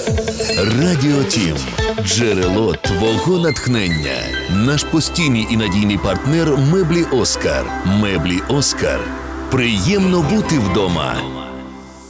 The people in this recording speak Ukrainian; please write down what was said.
Радіо Тім – джерело твого натхнення. Наш постійний і надійний партнер – меблі «Оскар». Меблі «Оскар». Приємно бути вдома.